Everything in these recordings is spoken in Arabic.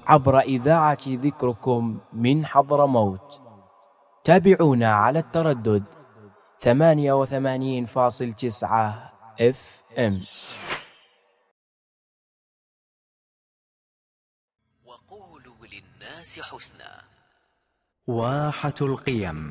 عبر إذاعة ذكركم من حضرموت. تابعونا على التردد 88.9 FM. وقولوا للناس حسنا. واحة القيم.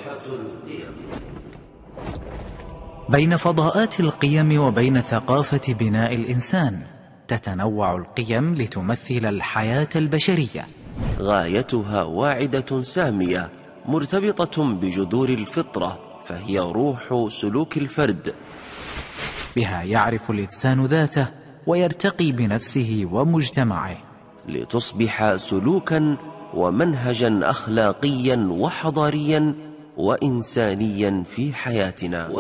بين فضاءات القيم وبين ثقافة بناء الإنسان تتنوع القيم لتمثل الحياة البشرية. غايتها واعدة سامية مرتبطة بجذور الفطرة، فهي روح سلوك الفرد. بها يعرف الإنسان ذاته ويرتقي بنفسه ومجتمعه لتصبح سلوكا ومنهجا أخلاقيا وحضاريا وإنسانيا في حياتنا.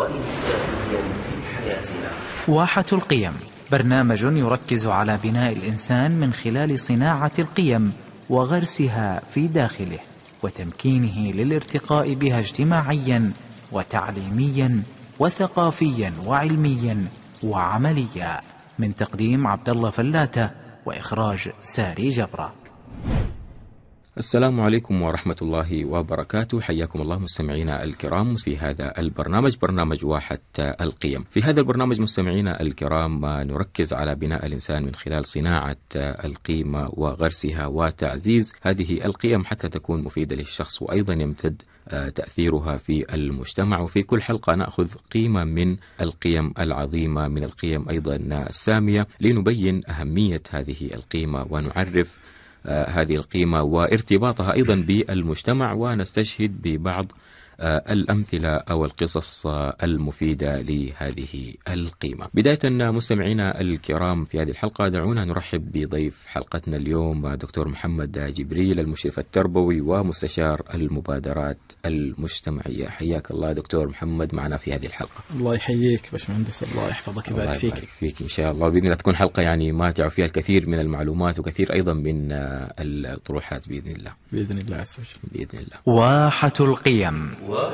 واحة القيم برنامج يركز على بناء الإنسان من خلال صناعة القيم وغرسها في داخله وتمكينه للارتقاء بها اجتماعيا وتعليميا وثقافيا وعلميا وعمليا. من تقديم عبد الله فلاتة وإخراج ساري جبرة. السلام عليكم ورحمة الله وبركاته. حياكم الله مستمعينا الكرام في هذا البرنامج، برنامج واحة القيم. في هذا البرنامج مستمعينا الكرام نركز على بناء الإنسان من خلال صناعة القيمة وغرسها وتعزيز هذه القيم حتى تكون مفيدة للشخص وأيضا يمتد تأثيرها في المجتمع. وفي كل حلقة نأخذ قيمة من القيم العظيمة، من القيم أيضا السامية، لنبين أهمية هذه القيمة ونعرف هذه القيمة وارتباطها أيضا بالمجتمع، ونستشهد ببعض الأمثلة أو القصص المفيدة لهذه القيمة. بداية مستمعينا الكرام في هذه الحلقة دعونا نرحب بضيف حلقتنا اليوم دكتور محمد جبريل، المشرف التربوي ومستشار المبادرات المجتمعية. حياك الله دكتور محمد معنا في هذه الحلقة. الله يحييك باشمهندس، الله يحفظك ويبارك فيك. الله فيك إن شاء الله، بإذن الله تكون حلقة يعني ماتعة فيها الكثير من المعلومات وكثير أيضا من الطروحات بإذن الله. بإذن الله عز وجل. بإذن الله. واحة القيم.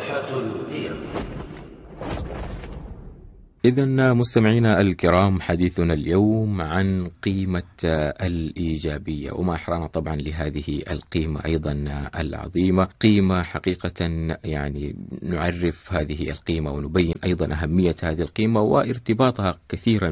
إذن مستمعينا الكرام، حديثنا اليوم عن قيمة الإيجابية، وما أحرانا طبعا لهذه القيمة أيضا العظيمة. قيمة حقيقة يعني نعرف هذه القيمة ونبين أيضا أهمية هذه القيمة وارتباطها كثيرا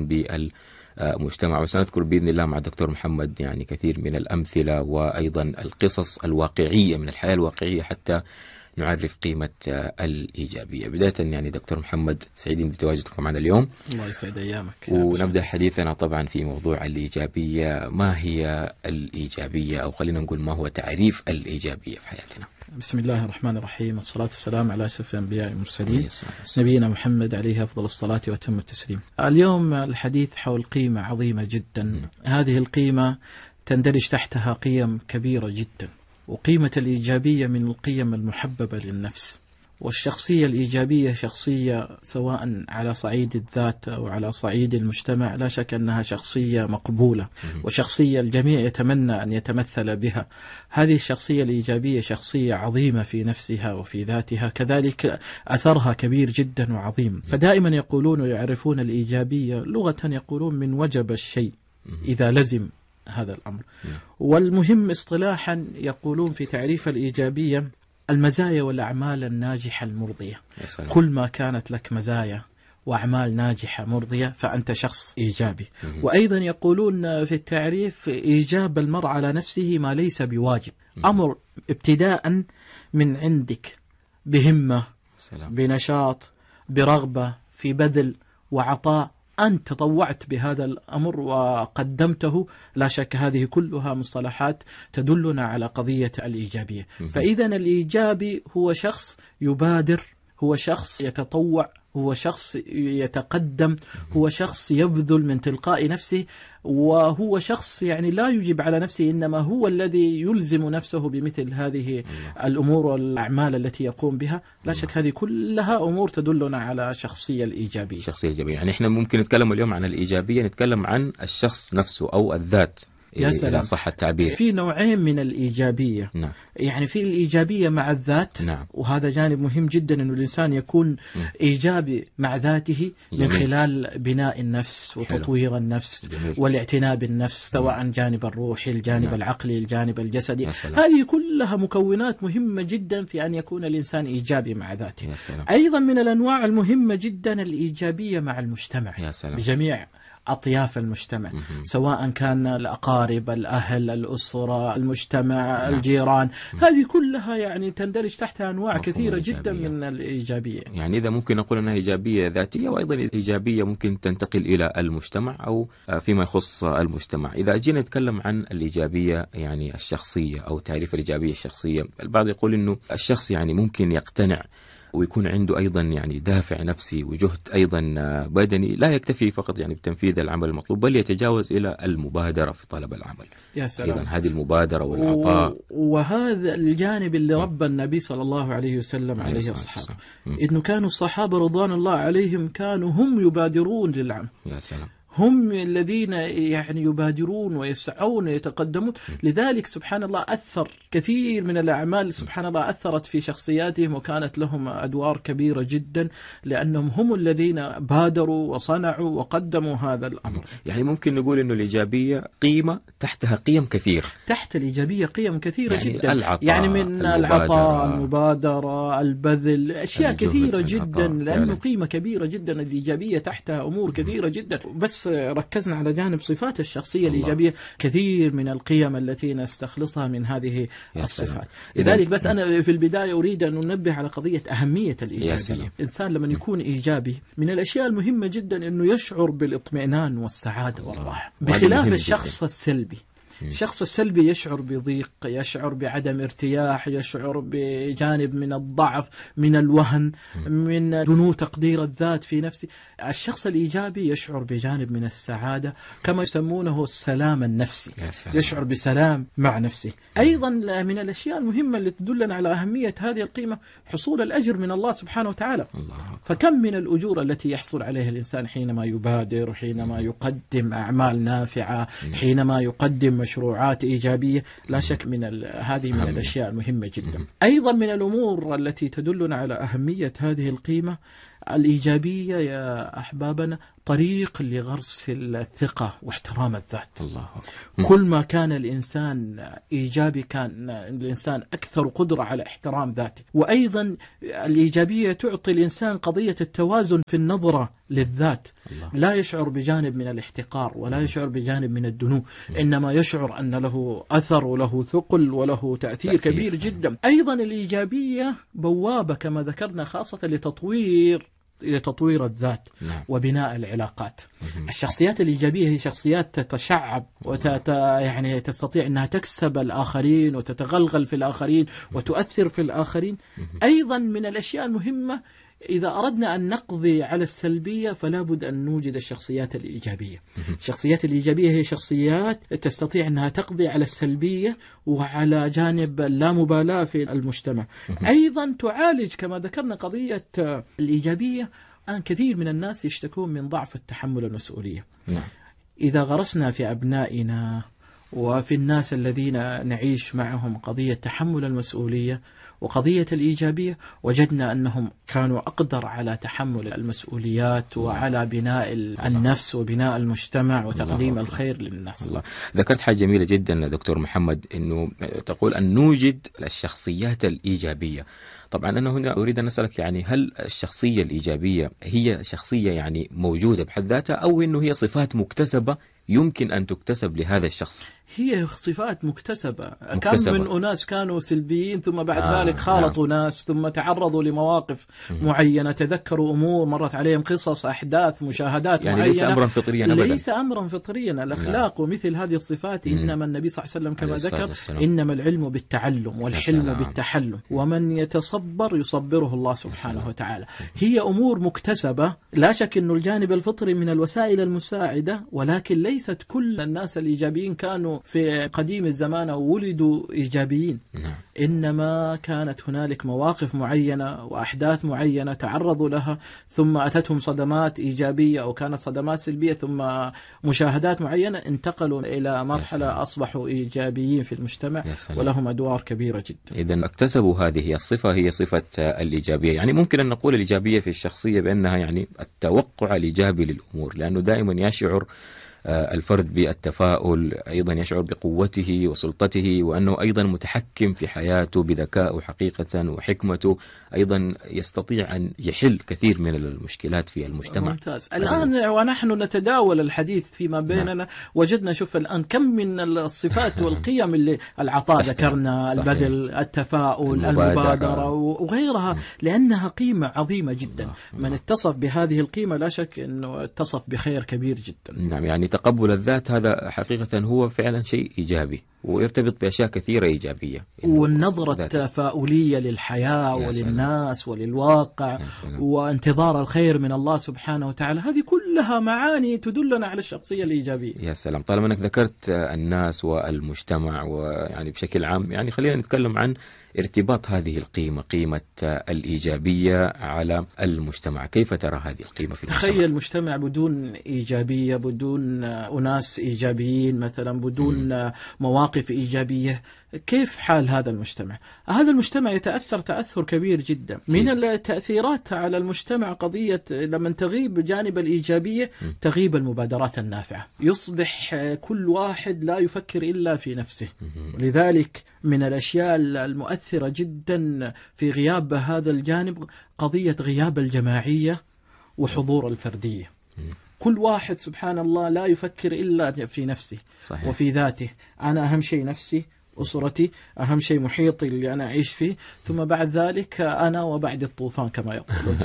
بالمجتمع. وسنذكر بإذن الله مع الدكتور محمد يعني كثير من الأمثلة وأيضا القصص الواقعية من الحياة الواقعية حتى نعرف قيمة الإيجابية. بداية يعني دكتور محمد، سعيدين بتواجدكم معنا اليوم. الله يسعد أيامك. ونبدأ حديثنا طبعا في موضوع الإيجابية. ما هي الإيجابية، أو خلينا نقول ما هو تعريف الإيجابية في حياتنا؟ بسم الله الرحمن الرحيم، والصلاة والسلام على أشرف الأنبياء والمرسلين نبينا محمد عليه أفضل الصلاة وأتم التسليم. اليوم الحديث حول قيمة عظيمة جدا. هذه القيمة تندرج تحتها قيم كبيرة جدا، وقيمة الإيجابية من القيم المحببة للنفس. والشخصية الإيجابية شخصية سواء على صعيد الذات أو على صعيد المجتمع لا شك أنها شخصية مقبولة وشخصية الجميع يتمنى أن يتمثل بها. هذه الشخصية الإيجابية شخصية عظيمة في نفسها وفي ذاتها، كذلك أثرها كبير جدا وعظيم. فدائما يقولون ويعرفون الإيجابية لغة، يقولون من وجب الشيء إذا لزم هذا الأمر. والمهم اصطلاحا يقولون في تعريف الإيجابية المزايا والأعمال الناجحة المرضية. كل ما كانت لك مزايا وأعمال ناجحة مرضية فأنت شخص إيجابي. وأيضا يقولون في التعريف إيجاب المرء على نفسه ما ليس بواجب، أمر ابتداء من عندك بهمة، بنشاط، برغبة في بذل وعطاء، أنت تطوعت بهذا الأمر وقدمته. لا شك هذه كلها مصطلحات تدلنا على قضية الإيجابية. فإذا الإيجابي هو شخص يبادر، هو شخص يتطوع، هو شخص يتقدم، هو شخص يبذل من تلقاء نفسه، وهو شخص يعني لا يجب على نفسه، إنما هو الذي يلزم نفسه بمثل هذه الأمور والأعمال التي يقوم بها. لا شك هذه كلها أمور تدلنا على شخصية الإيجابية. شخصية إيجابية، يعني إحنا ممكن نتكلم اليوم عن الإيجابية، نتكلم عن الشخص نفسه أو الذات يا سلام. إذا صح التعبير. في نوعين من الإيجابية. نعم. يعني في الإيجابية مع الذات. نعم. وهذا جانب مهم جدا، أنه الإنسان يكون إيجابي مع ذاته من خلال بناء النفس وتطوير النفس والاعتناء بالنفس، سواء جانب الروحي، الجانب العقلي، الجانب الجسدي. هذه كلها مكونات مهمة جدا في أن يكون الإنسان إيجابي مع ذاته. أيضا من الأنواع المهمة جدا الإيجابية مع المجتمع بجميع أطياف المجتمع، سواء كان الأقارب، الأهل، الأسرة، المجتمع، الجيران. هذه كلها يعني تندرج تحتها أنواع كثيرة جدا من الإيجابية. يعني إذا ممكن نقول أنها إيجابية ذاتية، وأيضا إيجابية ممكن تنتقل إلى المجتمع أو فيما يخص المجتمع. إذا جينا نتكلم عن الإيجابية يعني الشخصية أو تعريف الإيجابية الشخصية، البعض يقول أنه الشخص يعني ممكن يقتنع ويكون عنده أيضا يعني دافع نفسي وجهد أيضا بدني، لا يكتفي فقط يعني بتنفيذ العمل المطلوب، بل يتجاوز إلى المبادرة في طلب العمل. يا سلام. إذن هذه المبادرة والعطاء، وهذا الجانب اللي ربى النبي صلى الله عليه وسلم عليه أصحابه، إنه كانوا الصحابة رضوان الله عليهم كانوا هم يبادرون للعمل. يا سلام. هم الذين يعني يبادرون ويسعون ويتقدمون. لذلك سبحان الله أثر كثير من الأعمال، سبحان الله أثرت في شخصياتهم وكانت لهم أدوار كبيرة جدا، لأنهم هم الذين بادروا وصنعوا وقدموا هذا الأمر. يعني ممكن نقول إنه الإيجابية قيمة تحتها قيم كثير. تحت الإيجابية قيم كثيرة يعني جدا، العطاء، يعني من العطاء، المبادرة، البذل، أشياء كثيرة جدا، لأنه قيمة كبيرة جدا. الإيجابية تحتها أمور كثيرة جدا. بس ركزنا على جانب صفات الشخصية الإيجابية، كثير من القيم التي نستخلصها من هذه الصفات. لذلك بس أنا في البداية أريد أن ننبه على قضية أهمية الإيجابية. الإنسان لما يكون إيجابي، من الأشياء المهمة جدا أنه يشعر بالاطمئنان والسعادة والراحة، بخلاف الشخص السلبي. الشخص السلبي يشعر بضيق، يشعر بعدم ارتياح، يشعر بجانب من الضعف، من الوهن، من دنو تقدير الذات في نفسه. الشخص الإيجابي يشعر بجانب من السعادة، كما يسمونه السلام النفسي، يشعر بسلام مع نفسه. أيضا من الأشياء المهمة اللي تدلنا على أهمية هذه القيمة حصول الأجر من الله سبحانه وتعالى. فكم من الأجور التي يحصل عليها الإنسان حينما يبادر، حينما يقدم أعمال نافعة، حينما يقدم مشروعات إيجابية. لا شك من هذه من الأشياء المهمة جدا. أيضا من الأمور التي تدلنا على أهمية هذه القيمة الإيجابية يا أحبابنا طريق لغرس الثقة واحترام الذات. الله. كل ما كان الإنسان إيجابي كان الإنسان أكثر قدرة على احترام ذاته. وأيضا الإيجابية تعطي الإنسان قضية التوازن في النظرة للذات. لا يشعر بجانب من الاحتقار ولا يشعر بجانب من الدنو، إنما يشعر أن له أثر وله ثقل وله تأثير كبير جدا. أيضا الإيجابية بوابة كما ذكرنا خاصة لتطوير الذات وبناء العلاقات. الشخصيات الإيجابية هي شخصيات تتشعب يعني تستطيع أنها تكسب الآخرين وتتغلغل في الآخرين وتؤثر في الآخرين. أيضا من الأشياء المهمة إذا أردنا أن نقضي على السلبية فلا بد أن نوجد الشخصيات الإيجابية. الشخصيات الإيجابية هي شخصيات تستطيع أنها تقضي على السلبية وعلى جانب اللامبالاة في المجتمع. أيضا تعالج كما ذكرنا قضية الإيجابية. أن كثير من الناس يشتكون من ضعف التحمل المسؤولية. إذا غرسنا في أبنائنا وفي الناس الذين نعيش معهم قضية تحمل المسؤولية وقضية الإيجابية، وجدنا أنهم كانوا أقدر على تحمل المسؤوليات وعلى بناء النفس وبناء المجتمع وتقديم الخير للناس. الله. ذكرت حاجة جميلة جدا دكتور محمد، أنه تقول أن نوجد الشخصيات الإيجابية. طبعا أنا هنا أريد أن أسألك، يعني هل الشخصية الإيجابية هي شخصية يعني موجودة بحد ذاتها، أو أنه هي صفات مكتسبة يمكن أن تكتسب لهذا الشخص؟ هي صفات مكتسبة. كم من أناس كانوا سلبيين ثم بعد ذلك خالطوا ناس، ثم تعرضوا لمواقف معينة، تذكروا أمور مرت عليهم، قصص، أحداث، مشاهدات يعني معينة. ليس أمرا فطريا أبدا. ليس أمرا فطريا. الأخلاق ومثل هذه الصفات إنما النبي صلى الله عليه وسلم كما ذكر إنما العلم بالتعلم والحلم بالتحلم، ومن يتصبر يصبره الله سبحانه وتعالى. هي أمور مكتسبة. لا شك أن الجانب الفطري من الوسائل المساعدة، ولكن ليست كل الناس الإيجابيين كانوا في قديم الزمان ولدوا إيجابيين، إنما كانت هنالك مواقف معينة وأحداث معينة تعرضوا لها ثم أتتهم صدمات إيجابية أو كانت صدمات سلبية، ثم مشاهدات معينة انتقلوا إلى مرحلة أصبحوا إيجابيين في المجتمع ولهم أدوار كبيرة جدا. إذن اكتسبوا هذه الصفة، هي صفة الإيجابية. يعني ممكن أن نقول الإيجابية في الشخصية بأنها يعني التوقع الإيجابي للأمور، لأنه دائما يشعر الفرد بالتفاؤل، أيضا يشعر بقوته وسلطته، وأنه أيضا متحكم في حياته بذكاء حقيقة وحكمته، أيضا يستطيع أن يحل كثير من المشكلات في المجتمع. ممتاز. الآن ونحن نتداول الحديث فيما بيننا وجدنا شوف الآن كم من الصفات والقيم اللي العطاء ذكرنا، البذل، التفاؤل، المبادرة وغيرها، لأنها قيمة عظيمة جدا. من اتصف بهذه القيمة لا شك أنه اتصف بخير كبير جدا. نعم، يعني تقبل الذات هذا حقيقة هو فعلا شيء إيجابي ويرتبط بأشياء كثيرة إيجابية، والنظرة التفاؤلية للحياة وللناس وللواقع وانتظار الخير من الله سبحانه وتعالى، هذه كلها معاني تدلنا على الشخصية الإيجابية. يا سلام، طالما أنك ذكرت الناس والمجتمع ويعني بشكل عام، يعني خلينا نتكلم عن ارتباط هذه القيمة، قيمة الإيجابية على المجتمع. كيف ترى هذه القيمة في المجتمع؟ تخيل مجتمع بدون إيجابية، بدون أناس إيجابيين مثلا، بدون مواقف إيجابية، كيف حال هذا المجتمع؟ هذا المجتمع يتأثر تأثر كبير جدا. من التأثيرات على المجتمع قضية لما تغيب جانب الإيجابية تغيب المبادرات النافعة، يصبح كل واحد لا يفكر إلا في نفسه. لذلك من الأشياء المؤثرة جدا في غياب هذا الجانب قضية غياب الجماعية وحضور الفردية. كل واحد سبحان الله لا يفكر إلا في نفسه. صحيح. وفي ذاته. أنا أهم شيء نفسي، أسرتي، أهم شيء محيطي اللي أنا أعيش فيه، ثم بعد ذلك أنا وبعد الطوفان كما يقولون.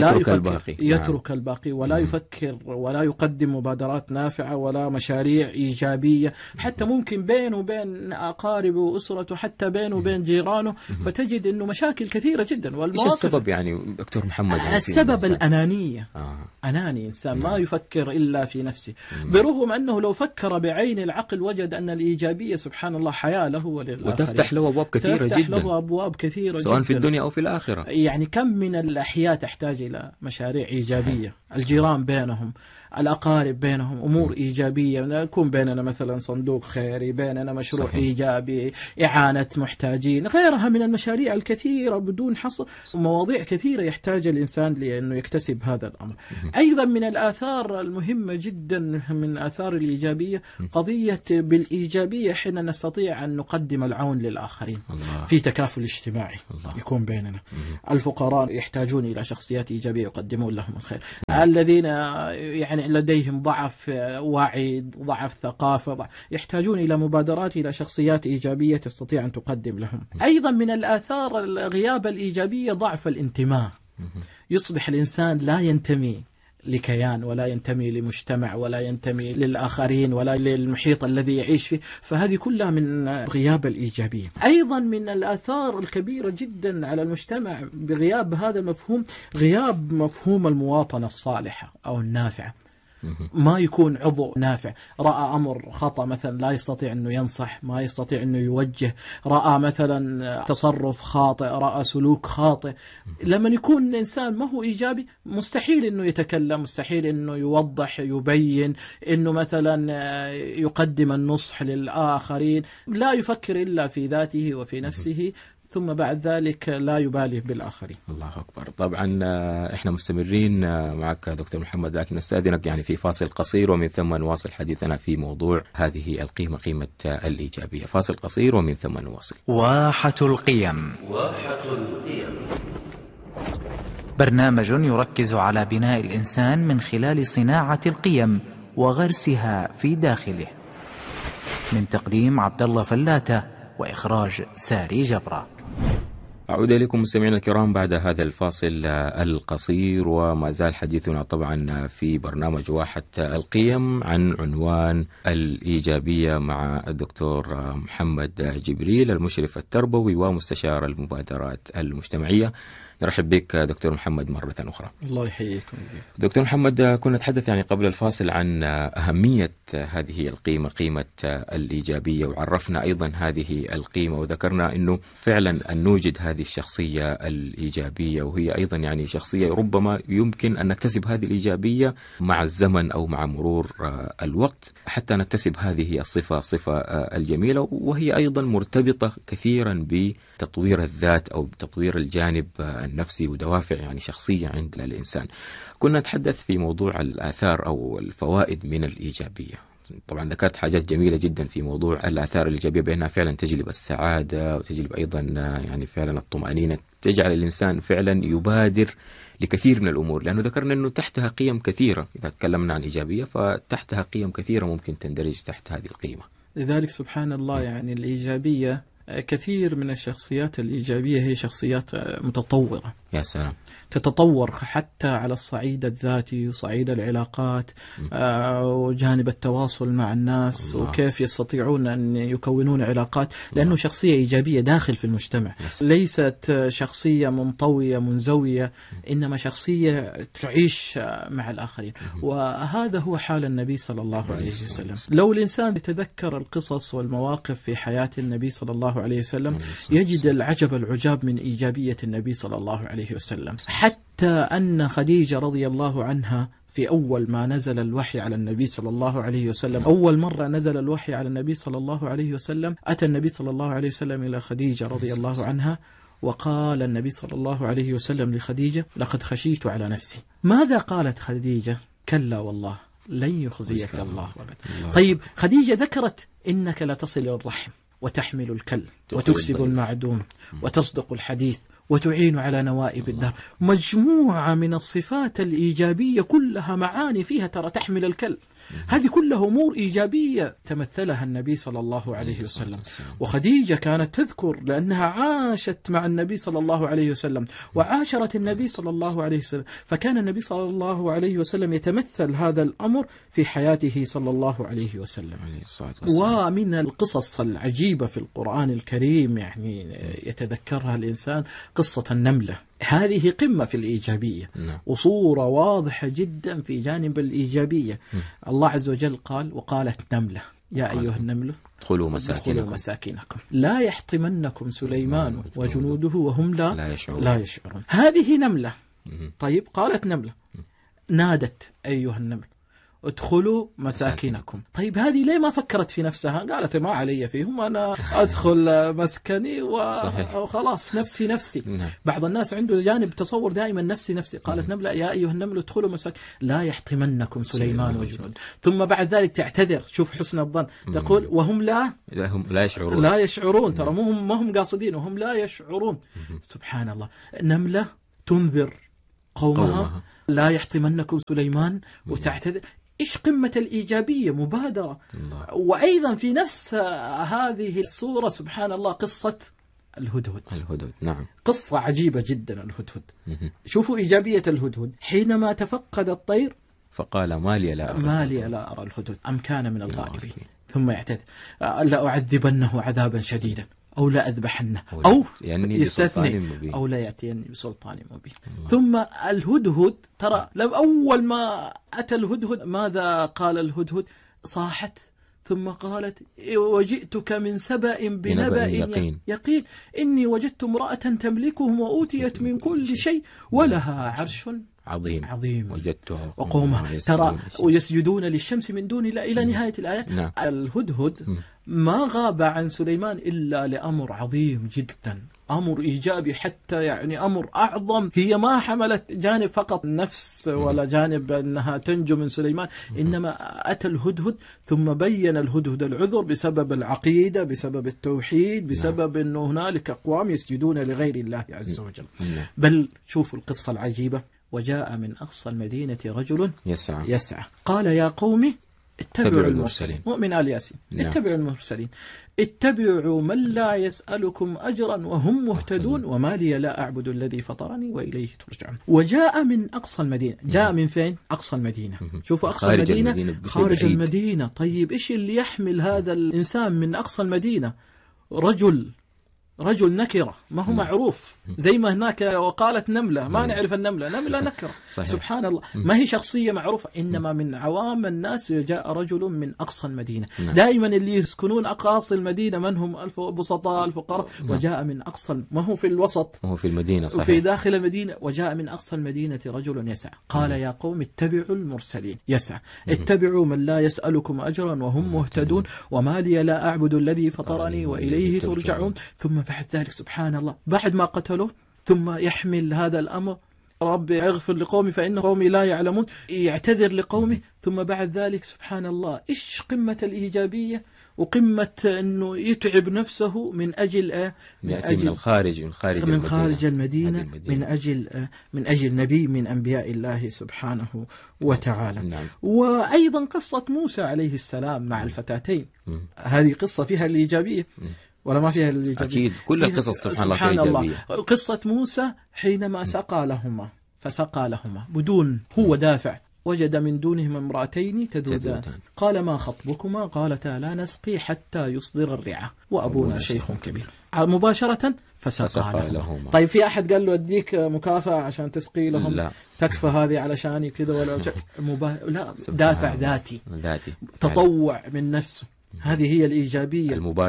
يترك الباقي ولا يفكر ولا يقدم مبادرات نافعة ولا مشاريع إيجابية، حتى ممكن بينه وبين أقاربه وأسرته، حتى بينه وبين جيرانه، فتجد أنه مشاكل كثيرة جدا. إيش السبب يعني دكتور محمد؟ السبب الأنانية. أناني، إنسان ما يفكر إلا في نفسه، برغم أنه لو فكر بعين العقل وجد أن الإيجابية سبحان الله حياة له وتفتح له أبواب كثيرة جدا، تفتح له أبواب كثيرة سواء جدا في الدنيا أو في الآخرة. يعني كم من الأحياء تحتاج إلى مشاريع إيجابية، الجيران بينهم، الأقارب بينهم أمور إيجابية، يكون بيننا مثلا صندوق خيري، بيننا مشروع إيجابي، إعانة محتاجين، غيرها من المشاريع الكثيرة بدون حصر، مواضيع كثيرة يحتاج الإنسان لأنه يكتسب هذا الأمر. أيضا من الآثار المهمة جدا من آثار الإيجابية قضية بالإيجابية حين نستطيع أن نقدم العون للآخرين. في تكافل اجتماعي يكون بيننا. الفقراء يحتاجون إلى شخصيات إيجابية يقدمون لهم الخير. الذين يعني لديهم ضعف وعي، ضعف ثقافة، يحتاجون إلى مبادرات، إلى شخصيات إيجابية تستطيع أن تقدم لهم. أيضا من الآثار الغياب الإيجابية ضعف الانتماء. يصبح الإنسان لا ينتمي لكيان ولا ينتمي لمجتمع ولا ينتمي للآخرين ولا للمحيط الذي يعيش فيه، فهذه كلها من غياب الإيجابية. أيضا من الآثار الكبيرة جدا على المجتمع بغياب هذا المفهوم غياب مفهوم المواطنة الصالحة أو النافعة. ما يكون عضو نافع، رأى أمر خطأ مثلا لا يستطيع أنه ينصح، ما يستطيع أنه يوجه، رأى مثلا تصرف خاطئ، رأى سلوك خاطئ. لما يكون الإنسان ما هو إيجابي مستحيل أنه يتكلم، مستحيل أنه يوضح، يبين، أنه مثلا يقدم النصح للآخرين، لا يفكر إلا في ذاته وفي نفسه، ثم بعد ذلك لا يبالي بالآخرين. الله أكبر. طبعا إحنا مستمرين معك دكتور محمد، لكن نستأذنك يعني في فاصل قصير ومن ثم نواصل حديثنا في موضوع هذه القيمة، قيمة الإيجابية. فاصل قصير ومن ثم نواصل. واحة القيم. واحة القيم، برنامج يركز على بناء الإنسان من خلال صناعة القيم وغرسها في داخله. من تقديم عبد الله فلاتة وإخراج ساري جبرة. أعود إليكم مستمعينا الكرام بعد هذا الفاصل القصير، وما زال حديثنا طبعا في برنامج واحة القيم عن عنوان الإيجابية مع الدكتور محمد جبريل، المشرف التربوي ومستشار المبادرات المجتمعية. نرحب بك دكتور محمد مرة أخرى. الله يحييكم. دكتور محمد، كنا نتحدث يعني قبل الفاصل عن أهمية هذه القيمة، قيمة الإيجابية، وعرفنا أيضا هذه القيمة وذكرنا أنه فعلا أن نوجد هذه الشخصية الإيجابية، وهي أيضا يعني شخصية ربما يمكن أن نكتسب هذه الإيجابية مع الزمن أو مع مرور الوقت حتى نكتسب هذه الصفة الجميلة، وهي أيضا مرتبطة كثيرا بتطوير الذات أو بتطوير الجانب النفسي ودوافع يعني شخصية عند الإنسان. كنا نتحدث في موضوع الآثار أو الفوائد من الإيجابية. طبعا ذكرت حاجات جميلة جدا في موضوع الآثار الإيجابية بأنها فعلا تجلب السعادة وتجلب أيضا يعني فعلا الطمأنينة، تجعل الإنسان فعلا يبادر لكثير من الأمور، لأنه ذكرنا أنه تحتها قيم كثيرة. إذا تكلمنا عن إيجابية فتحتها قيم كثيرة ممكن تندرج تحت هذه القيمة. لذلك سبحان الله يعني الإيجابية، كثير من الشخصيات الإيجابية هي شخصيات متطورة. يا سلام. تتطور حتى على الصعيد الذاتي وصعيد العلاقات وجانب التواصل مع الناس الله. وكيف يستطيعون أن يكونون علاقات، لأنه شخصية إيجابية داخل في المجتمع، ليست شخصية منطوية منزوية، إنما شخصية تعيش مع الآخرين. وهذا هو حال النبي صلى الله عليه وسلم. لو الإنسان يتذكر القصص والمواقف في حياة النبي صلى الله عليه وسلم يجد العجب العجاب من إيجابية النبي صلى الله عليه وسلم، حتى أن خديجة رضي الله عنها في أول ما نزل الوحي على النبي صلى الله عليه وسلم، أول مرة نزل الوحي على النبي صلى الله عليه وسلم، أتى النبي صلى الله عليه وسلم إلى خديجة رضي الله عنها، وقال النبي صلى الله عليه وسلم لخديجة: لقد خشيت على نفسي. ماذا قالت خديجة؟ كلا والله لن يخزيك الله أبدا. طيب خديجة ذكرت: إنك لتصل الرحم وتحمل الكل وتكسب المعدوم وتصدق الحديث وتعين على نوائب الدهر. مجموعة من الصفات الإيجابية كلها معاني فيها، ترى تحمل الكل، هذه كلها أمور إيجابية تمثلها النبي صلى الله عليه وسلم. وخديجة كانت تذكر لأنها عاشت مع النبي صلى الله عليه وسلم وعاشرت النبي صلى الله عليه وسلم، فكان النبي صلى الله عليه وسلم يتمثل هذا الأمر في حياته صلى الله عليه وسلم. ومن القصص العجيبة في القرآن الكريم يعني يتذكرها الإنسان قصة النملة، هذه قمة في الإيجابية وصورة واضحة جدا في جانب الإيجابية. الله عز وجل قال: وقالت نملة يا أيها النمل ادخلوا مساكنكم لا يحطمنكم سليمان وجنوده وهم لا يشعرون. هذه نملة. طيب قالت نملة، نادت أيها النمل ادخلوا مساكنكم. طيب هذه ليه ما فكرت في نفسها؟ قالت ما علي فيهم، أنا أدخل مسكني وخلاص نفسي. بعض الناس عنده جانب تصور دائما نفسي. قالت نملة يا أيها النمل ادخلوا مساكن لا يحطمنكم سليمان وجنود. ثم بعد ذلك تعتذر، شوف حسن الظن، تقول وهم لا يشعرون. ترى ما هم قاصدين، وهم لا يشعرون. سبحان الله. نملة تنذر قومها لا يحطمنكم سليمان وتعتذر. إيش قمة الإيجابية، مبادرة. وأيضا في نفس هذه الصورة سبحان الله قصة الهدهد. نعم. قصة عجيبة جدا. الهدهد، شوفوا إيجابية الهدهد حينما تفقد الطير فقال ما لي لا أرى الهدهد أم كان من الغائبين. ثم يعتذر: لا أعذبنه عذابا شديدا أو لا أذبحنه أو يستثني أو لا يأتيني بسلطان مبين. ثم الهدهد، ترى لو أول ما أتى الهدهد ماذا قال الهدهد؟ صاحت ثم قالت: وجئتك من سبأ بنبأ يقين إني وجدت امرأة تملكهم وأوتيت من كل شيء ولها عرش عظيم وجدتها وقومها ترى ويسجدون للشمس من دون الله إلى نهاية الآيات. نعم. الهدهد ما غاب عن سليمان إلا لأمر عظيم جدا، أمر إيجابي، حتى يعني أمر أعظم. هي ما حملت جانب فقط النفس ولا جانب أنها تنجو من سليمان، إنما أتى الهدهد ثم بين الهدهد العذر بسبب العقيدة، بسبب التوحيد، بسبب أنه هنالك أقوام يسجدون لغير الله عز وجل. بل شوفوا القصة العجيبة: وجاء من أقصى المدينة رجل يسعى قال يا قوم اتبعوا المرسلين. مؤمن آل ياسين. اتبعوا المرسلين، اتبعوا من لا يسألكم أجرا وهم مهتدون وما لي لا أعبد الذي فطرني وإليه ترجعون. وجاء من أقصى المدينة. جاء من فين؟ أقصى المدينة. شوفوا أقصى المدينة خارج المدينة. طيب إيش اللي يحمل هذا الإنسان من أقصى المدينة؟ رجل رجل نكرة ما هو معروف، زي ما هناك وقالت نملة ما نعرف النملة، نملة نكرة. صحيح. سبحان الله، ما هي شخصية معروفة، إنما من عوام الناس جاء رجل من أقصى المدينة. دائما اللي يسكنون أقاصي المدينة من هم؟ البسطاء الفقراء، وجاء من أقصى، ما هو في الوسط، ما هو في المدينة صحيح. وفي داخل المدينة، وجاء من أقصى المدينة رجل يسعى، قال يا قوم اتبعوا المرسلين. يسعى، اتبعوا من لا يسألكم أجرا وهم مهتدون، وما لي لا أعبد الذي فطرني وإليه ترجعون. ثم بعد ذلك سبحان الله، بعد ما قتلوه ثم يحمل هذا الأمر، رب اغفر لقومي فإن قومي لا يعلمون، يعتذر لقومه. ثم بعد ذلك سبحان الله، إيش قمة الإيجابية وقمة أنه يتعب نفسه من أجل من الخارج، من خارج المدينة من أجل نبي من أنبياء الله سبحانه وتعالى. نعم. وأيضا قصة موسى عليه السلام مع الفتاتين، هذه قصة فيها الإيجابية ولا ما فيها الإيجابية؟ أكيد كل القصص سبحان الله إيجابية. قصة موسى حينما فسقى لهما بدون هو دافع، وجد من دونهما امرأتين تذودان، قال ما خطبكما؟ قالتا لا نسقي حتى يصدر الرعاء وأبونا شيخ كبير. مباشرة فسقى لهما. طيب في أحد قال له أديك مكافأة عشان تسقي لهم؟ لا. تكفى هذه علشاني كذا ولا لا، دافع ذاتي، تطوع من نفسه. هذه هي الإيجابية،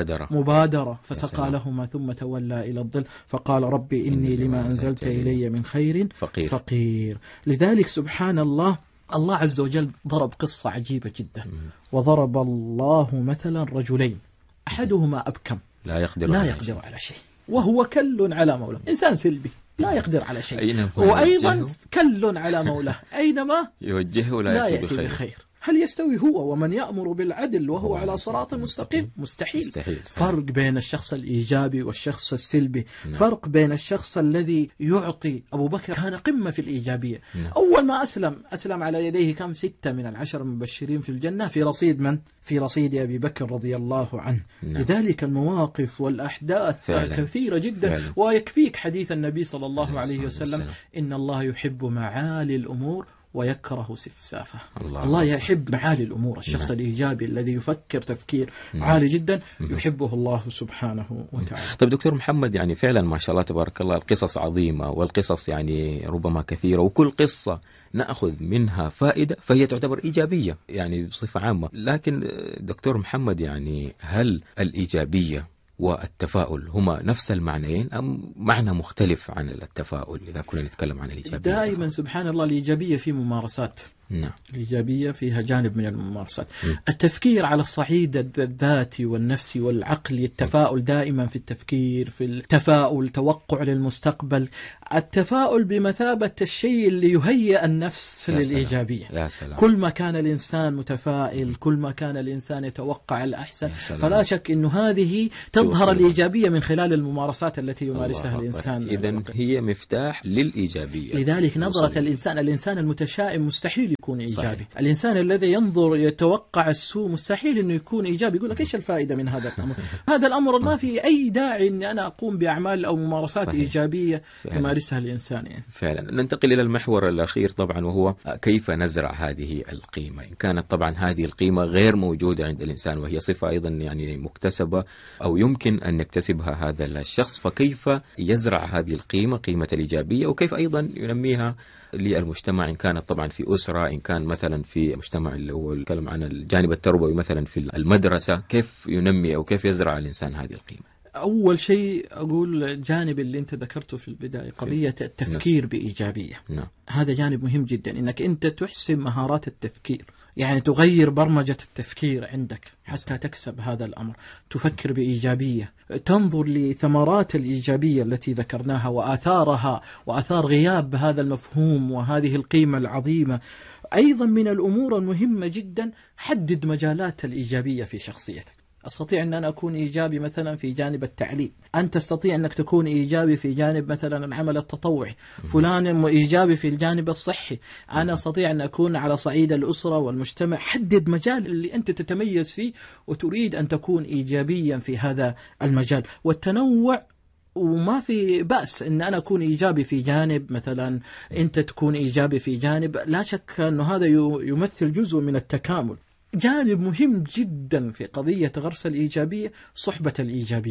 مبادرة. فسقى لهما ثم تولى إلى الظل فقال ربي إني لما أنزلت إلي من خير فقير. لذلك سبحان الله، الله عز وجل ضرب قصة عجيبة جدا. وضرب الله مثلا رجلين أحدهما أبكم لا يقدر على شيء وهو كل على مولاه، إنسان سلبي لا يقدر على شيء، وأيضا كل على مولاه أينما يوجهه لا يأتي بخير. هل يستوي هو ومن يأمر بالعدل وهو على صراط مستقيم؟ مستحيل. فرق بين الشخص الإيجابي والشخص السلبي. فرق بين الشخص الذي يعطي. أبو بكر كان قمة في الإيجابية. أول ما أسلم على يديه كم 6 من ال10 المبشرين في الجنة، في رصيد من؟ في رصيد أبي بكر رضي الله عنه. لذلك المواقف والأحداث كثيرة جدا. ويكفيك حديث النبي صلى الله عليه وسلم: إن الله يحب معالي الأمور ويكره سفسافه. الله يحب معالي الأمور. الشخص الإيجابي الذي يفكر تفكير عالي جدا يحبه الله سبحانه وتعالى. طيب دكتور محمد، يعني فعلا ما شاء الله تبارك الله القصص عظيمة، والقصص يعني ربما كثيرة، وكل قصة نأخذ منها فائدة فهي تعتبر إيجابية يعني بصفة عامة. لكن دكتور محمد، يعني هل الإيجابية والتفاؤل هما نفس المعنيين أم معنى مختلف عن التفاؤل إذا كنا نتكلم عن الإيجابية؟ دائما سبحان الله الإيجابية في ممارسات. نعم. الإيجابية فيها جانب من الممارسات. التفكير على الصعيد الذاتي والنفسي والعقلي، التفاؤل دائما في التفكير، في التفاؤل توقع للمستقبل، التفاؤل بمثابة الشيء اللي يهيئ النفس للإيجابية. يا سلام. كل ما كان الإنسان متفائل، كل ما كان الإنسان يتوقع الأحسن، فلا شك أنه هذه تظهر الإيجابية من خلال الممارسات التي يمارسها الإنسان. إذن هي مفتاح للإيجابية. لذلك نظرة الإنسان المتشائم مستحيل يكون إيجابي. صحيح. الإنسان الذي ينظر يتوقع السوء مستحيل أنه يكون إيجابي. يقول لك إيش الفائدة من هذا الأمر؟ هذا الأمر ما في أي داعي أني أنا أقوم بأعمال أو ممارسات صحيح. إيجابية يمارسها الإنسان يعني. فعلا. ننتقل إلى المحور الأخير طبعا، وهو كيف نزرع هذه القيمة. إن كانت طبعا هذه القيمة غير موجودة عند الإنسان، وهي صفة أيضا يعني مكتسبة أو يمكن أن يكتسبها هذا الشخص، فكيف يزرع هذه القيمة، قيمة الإيجابية، وكيف أيضا ينميها للمجتمع، إن كانت طبعا في أسرة، إن كان مثلا في مجتمع اللي هو الكلام عن الجانب التربوي مثلا في المدرسة، كيف ينمي أو كيف يزرع الإنسان هذه القيمة؟ أول شيء أقول الجانب اللي أنت ذكرته في البداية، قضية التفكير بإيجابية. نعم. هذا جانب مهم جدا، إنك أنت تحسن مهارات التفكير، يعني تغير برمجة التفكير عندك حتى تكسب هذا الأمر. تفكر بإيجابية، تنظر لثمرات الإيجابية التي ذكرناها وآثارها وآثار غياب هذا المفهوم وهذه القيمة العظيمة. أيضا من الأمور المهمة جدا، حدد مجالات الإيجابية في شخصيتك. أستطيع أن أنا أكون إيجابي مثلا في جانب التعليم، أنت تستطيع أنك تكون إيجابي في جانب مثلا العمل التطوعي، فلان إيجابي في الجانب الصحي، أنا أستطيع أن أكون على صعيد الأسرة والمجتمع. حدد مجال اللي أنت تتميز فيه وتريد أن تكون إيجابيا في هذا المجال، والتنوع. وما في بأس أن أنا أكون إيجابي في جانب، مثلا أنت تكون إيجابي في جانب، لا شك أنه هذا يمثل جزء من التكامل. جانب مهم جدا في قضية غرس الإيجابية صحبة الإيجابيين.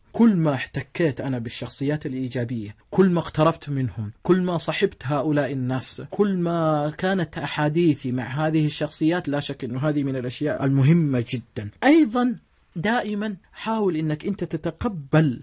كل ما احتكيت أنا بالشخصيات الإيجابية، كل ما اقتربت منهم، كل ما صحبت هؤلاء الناس، كل ما كانت أحاديثي مع هذه الشخصيات، لا شك أنه هذه من الأشياء المهمة جدا. أيضا دائما حاول أنك أنت تتقبل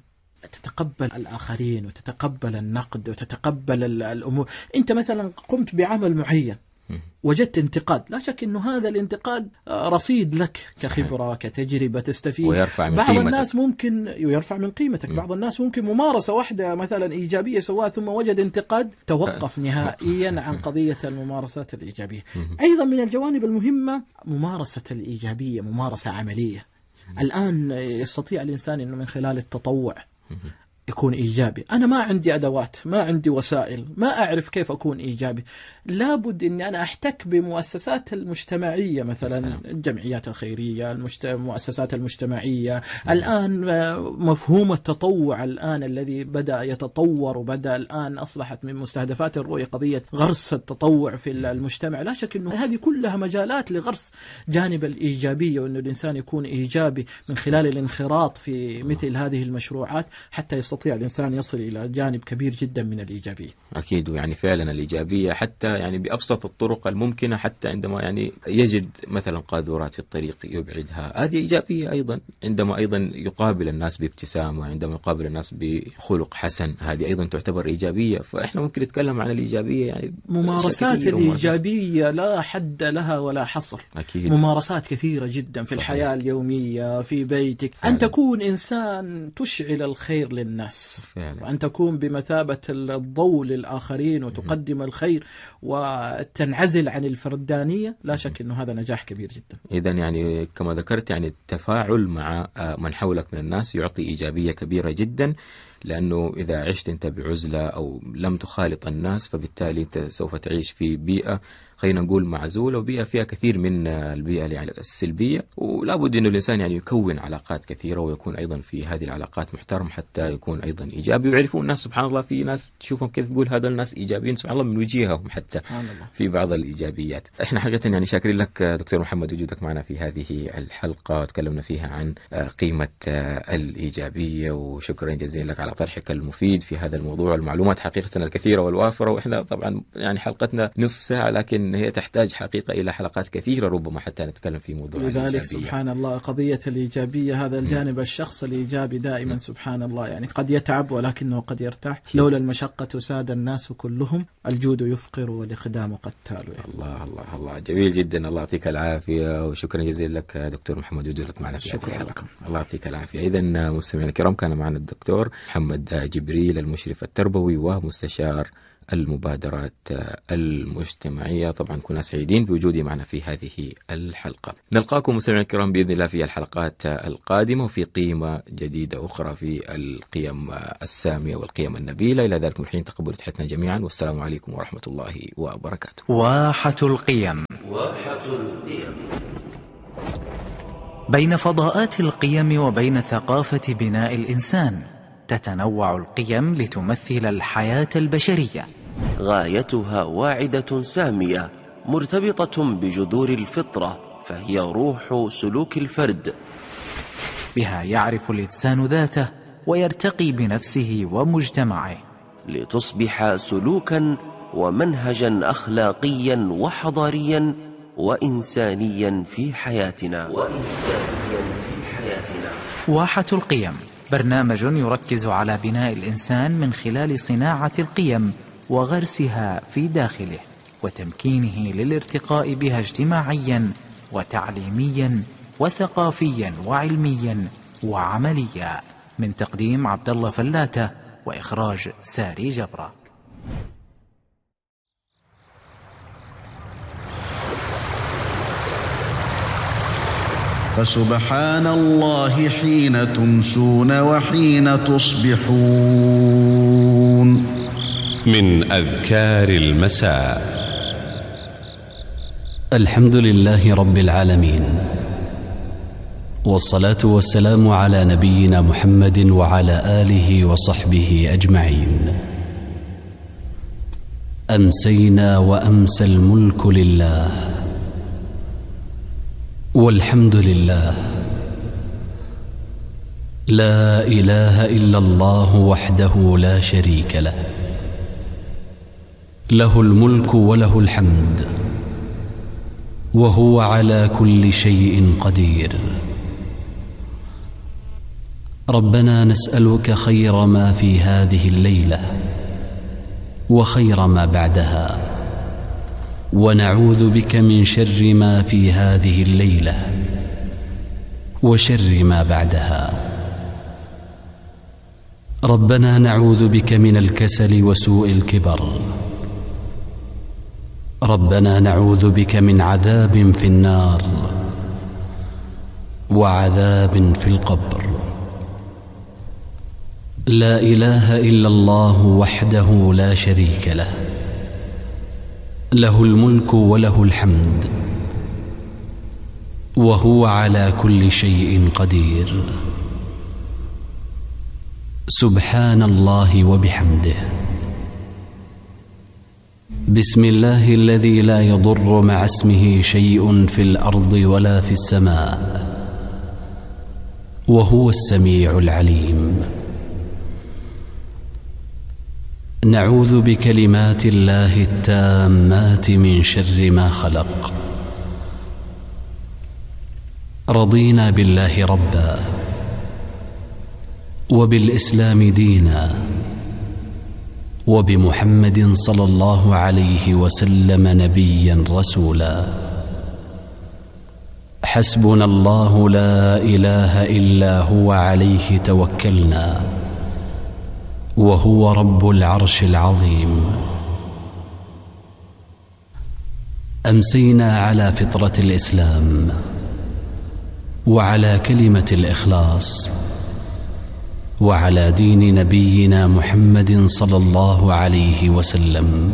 الآخرين، وتتقبل النقد، وتتقبل الأمور. أنت مثلا قمت بعمل معين، وجدت انتقاد، لا شك أنه هذا الانتقاد رصيد لك كخبرة، كتجربة تستفيد. ويرفع من بعض قيمتك. الناس ممكن يرفع من قيمتك. بعض الناس ممكن ممارسة واحدة مثلا إيجابية سواء، ثم وجد انتقاد، توقف نهائيا عن قضية الممارسات الإيجابية. أيضا من الجوانب المهمة ممارسة الإيجابية، ممارسة عملية. الآن يستطيع الإنسان أنه من خلال التطوع يكون إيجابي. أنا ما عندي أدوات، ما عندي وسائل، ما أعرف كيف أكون إيجابي. لابد أني أنا أحتك بمؤسسات المجتمعية، مثلا الجمعيات الخيرية، المؤسسات المجتمعية. الآن مفهوم التطوع الآن الذي بدأ يتطور، وبدأ الآن أصبحت من مستهدفات الرؤية قضية غرس التطوع في المجتمع. لا شك أنه هذه كلها مجالات لغرس جانب الإيجابية، وأن الإنسان يكون إيجابي من خلال الانخراط في مثل هذه المشروعات، حتى يستطيع الإنسان يصل إلى جانب كبير جدا من الإيجابية. أكيد، ويعني فعلا الإيجابية حتى يعني بأبسط الطرق الممكنة، حتى عندما يعني يجد مثلا قاذورات في الطريق يبعدها، هذه إيجابية أيضا. عندما أيضا يقابل الناس بابتسامة، عندما يقابل الناس بخلق حسن، هذه أيضا تعتبر إيجابية. فإحنا ممكن نتكلم عن الإيجابية يعني ممارسات الإيجابية لا حد لها ولا حصر. أكيد. ممارسات كثيرة جدا في الحياة اليومية، في بيتك، أن تكون إنسان تشعل الخير للناس فعلا. وأن تكون بمثابة الضوء للآخرين، وتقدم الخير، وتنعزل عن الفردانية. لا شك أنه هذا نجاح كبير جدا. إذن يعني كما ذكرت، يعني التفاعل مع من حولك من الناس يعطي إيجابية كبيرة جدا، لأنه إذا عشت أنت بعزلة أو لم تخالط الناس، فبالتالي أنت سوف تعيش في بيئة خلينا نقول معزولة، وبيئة فيها كثير من البيئة يعني السلبية. ولا بد أنه الإنسان يعني يكون علاقات كثيرة، ويكون أيضا في هذه العلاقات محترم حتى يكون أيضا إيجابي، ويعرفون الناس. سبحان الله، في ناس تشوفهم كيف تقول هذا الناس إيجابيين، سبحان الله من وجههم حتى في بعض الإيجابيات. إحنا حقيقة يعني شاكرين لك دكتور محمد وجودك معنا في هذه الحلقة، وتكلمنا فيها عن قيمة الإيجابية، وشكرا جزيلا لك على طرحك المفيد في هذا الموضوع. المعلومات حقيقة الكثيرة والوافرة، وإحنا طبعا يعني حلقتنا نصف ساعة، لكن هي تحتاج حقيقة إلى حلقات كثيرة ربما حتى نتكلم في موضوع الإيجابية. لذلك سبحان الله قضية الإيجابية، هذا الجانب الشخص الإيجابي دائما سبحان الله يعني قد يتعب ولكنه قد يرتاح. لولا المشقة ساد الناس كلهم، الجود يفقر والإقدام قتال. الله الله الله، جميل جدا. الله يعطيك العافية، وشكرا جزيلا لك دكتور محمد وجودك معنا في شكرا لكم. الله يعطيك العافية. إذن مستمعينا الكرام، كان معنا الدكتور محمد جبريل، المشرف التربوي ومستشار المبادرات المجتمعية. طبعا كنا سعيدين بوجودي معنا في هذه الحلقة. نلقاكم مستمعينا الكرام بإذن الله في الحلقات القادمة، وفي قيمة جديدة أخرى في القيم السامية والقيم النبيلة. إلى ذلك الحين تقبلوا تحياتنا جميعا، والسلام عليكم ورحمة الله وبركاته. واحة القيم. واحة القيم. بين فضاءات القيم وبين ثقافة بناء الإنسان تتنوع القيم لتمثل الحياة البشرية. غايتها واعدة سامية مرتبطة بجذور الفطرة، فهي روح سلوك الفرد. بها يعرف الإنسان ذاته ويرتقي بنفسه ومجتمعه، لتصبح سلوكا ومنهجا أخلاقيا وحضاريا وإنسانيا في حياتنا. واحة القيم برنامج يركز على بناء الإنسان من خلال صناعة القيم وغرسها في داخله، وتمكينه للارتقاء بها اجتماعيا وتعليميا وثقافيا وعلميا وعمليا. من تقديم عبد الله فلاتة، وإخراج ساري جبرة. فسبحان الله حين تمسون وحين تصبحون. من أذكار المساء. الحمد لله رب العالمين، والصلاة والسلام على نبينا محمد وعلى آله وصحبه أجمعين. أمسينا وأمسى الملك لله، والحمد لله، لا إله إلا الله وحده لا شريك له، له الملك وله الحمد، وهو على كل شيء قدير. ربنا نسألك خير ما في هذه الليلة وخير ما بعدها، ونعوذ بك من شر ما في هذه الليلة وشر ما بعدها. ربنا نعوذ بك من الكسل وسوء الكبر. ربنا نعوذ بك من عذاب في النار وعذاب في القبر. لا إله إلا الله وحده لا شريك له، له الملك وله الحمد، وهو على كل شيء قدير. سبحان الله وبحمده. بسم الله الذي لا يضر مع اسمه شيء في الأرض ولا في السماء، وهو السميع العليم. نعوذ بكلمات الله التامات من شر ما خلق. رضينا بالله ربا، وبالإسلام دينا، وبمحمد صلى الله عليه وسلم نبيا رسولا. حسبنا الله لا إله إلا هو عليه توكلنا، وهو رب العرش العظيم. أمسينا على فطرة الإسلام، وعلى كلمة الإخلاص، وعلى دين نبينا محمد صلى الله عليه وسلم،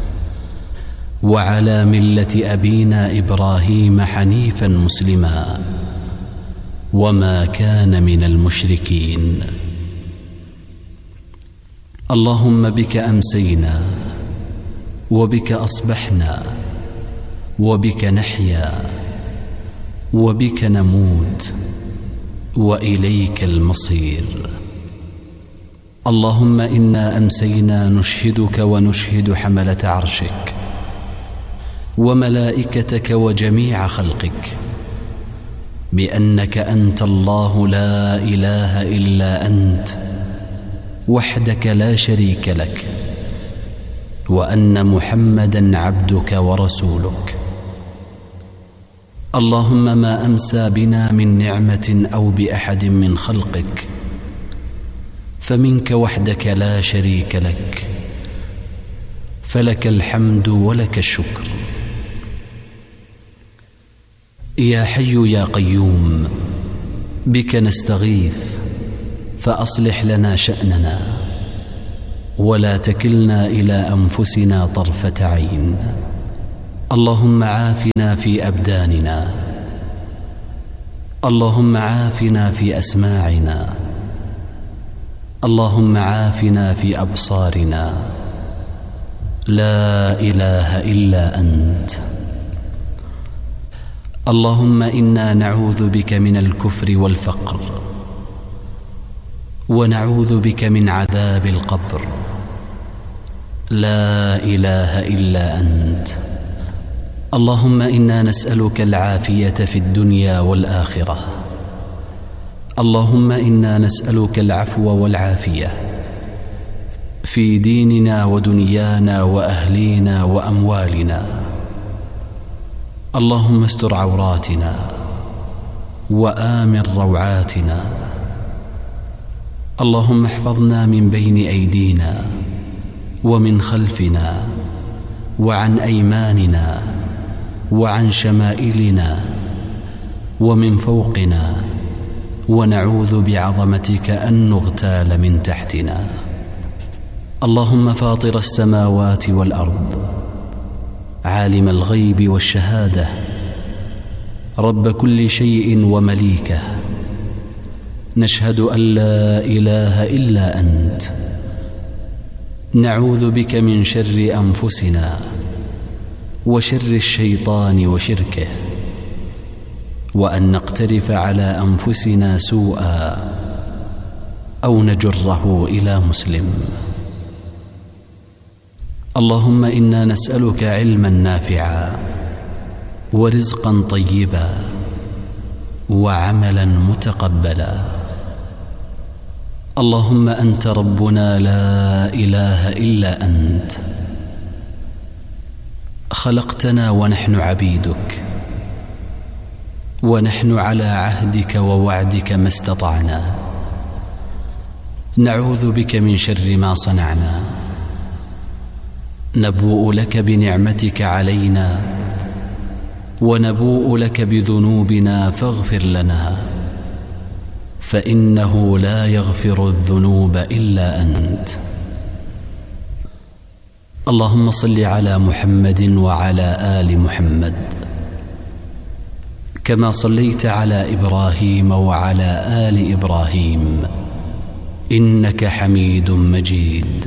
وعلى ملة أبينا إبراهيم حنيفا مسلما، وما كان من المشركين. اللهم بك أمسينا، وبك أصبحنا، وبك نحيا، وبك نموت، وإليك المصير. اللهم إنا أمسينا نشهدك ونشهد حملة عرشك وملائكتك وجميع خلقك بأنك أنت الله لا إله إلا أنت وحدك لا شريك لك، وأن محمدا عبدك ورسولك. اللهم ما أمسى بنا من نعمة أو بأحد من خلقك فمنك وحدك لا شريك لك، فلك الحمد ولك الشكر. يا حي يا قيوم، بك نستغيث فأصلح لنا شأننا، ولا تكلنا إلى أنفسنا طرفة عين. اللهم عافنا في أبداننا، اللهم عافنا في أسماعنا، اللهم عافنا في أبصارنا. لا إله إلا أنت. اللهم إنا نعوذ بك من الكفر والفقر، ونعوذ بك من عذاب القبر. لا إله إلا أنت. اللهم إنا نسألك العافية في الدنيا والآخرة. اللهم إنا نسألك العفو والعافية في ديننا ودنيانا وأهلينا وأموالنا. اللهم استر عوراتنا وآمن روعاتنا. اللهم احفظنا من بين أيدينا ومن خلفنا وعن أيماننا وعن شمائلنا ومن فوقنا، ونعوذ بعظمتك أن نغتال من تحتنا. اللهم فاطر السماوات والأرض، عالم الغيب والشهادة، رب كل شيء ومليكه، نشهد أن لا إله إلا أنت. نعوذ بك من شر أنفسنا وشر الشيطان وشركه، وأن نقترف على أنفسنا سوءا أو نجره إلى مسلم. اللهم إنا نسألك علما نافعا ورزقا طيبا وعملا متقبلا. اللهم أنت ربنا لا إله إلا أنت، خلقتنا ونحن عبيدك، ونحن على عهدك ووعدك ما استطعنا، نعوذ بك من شر ما صنعنا، نبوء لك بنعمتك علينا ونبوء لك بذنوبنا فاغفر لنا، فإنه لا يغفر الذنوب إلا أنت. اللهم صل على محمد وعلى آل محمد كما صليت على إبراهيم وعلى آل إبراهيم إنك حميد مجيد.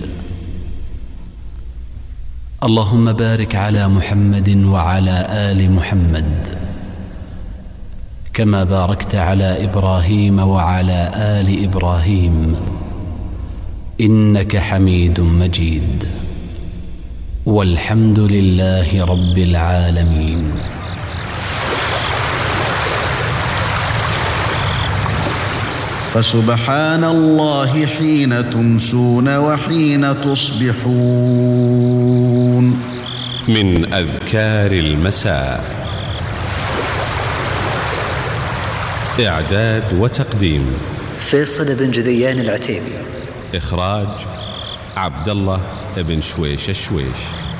اللهم بارك على محمد وعلى آل محمد كما باركت على إبراهيم وعلى آل إبراهيم إنك حميد مجيد. والحمد لله رب العالمين. فسبحان الله حين تمسون وحين تصبحون. من أذكار المساء. إعداد وتقديم فيصل بن جذيان العتيبي. إخراج عبد الله بن شويش الشويش.